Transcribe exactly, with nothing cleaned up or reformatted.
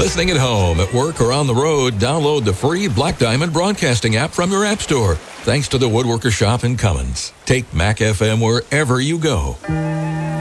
Listening at home, at work, or on the road, download the free Black Diamond Broadcasting app from your app store. Thanks to the Woodworker Shop in Cummins. Take Mac F M wherever you go.